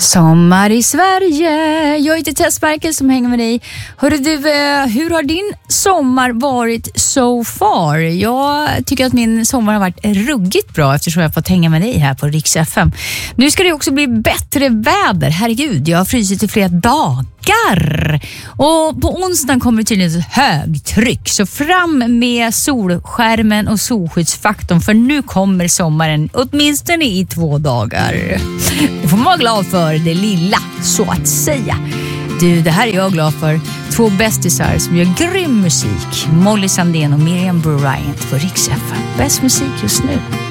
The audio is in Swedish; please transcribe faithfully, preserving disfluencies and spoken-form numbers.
Sommar i Sverige. Jag heter Tess Merkel som hänger med dig. Hörru du, hur har din sommar varit so far? Jag tycker att min sommar har varit ruggigt bra eftersom jag har fått hänga med dig här på Rix F M. Nu ska det också bli bättre väder. Herregud, jag har frysit i flera dagar. Och på onsdagen kommer det tydligen ett högtryck. Så fram med solskärmen och solskyddsfaktorn, för nu kommer sommaren åtminstone i två dagar. Det får man vara glad för, det lilla, så att säga. Du, det här är jag glad för. Två bästisar som gör grym musik. Molly Sandén och Miriam Bryant på Rix F M. Bäst musik just nu.